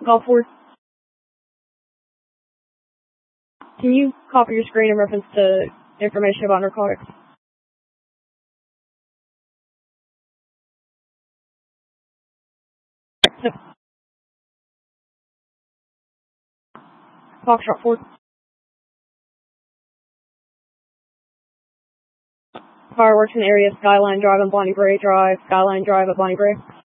Golf 4. Can you copy your screen in reference to information about narcotics? No. Foxtrot 4. Fireworks in the area, Skyline Drive and Bonnie Bray Drive, Skyline Drive at Bonnie Bray.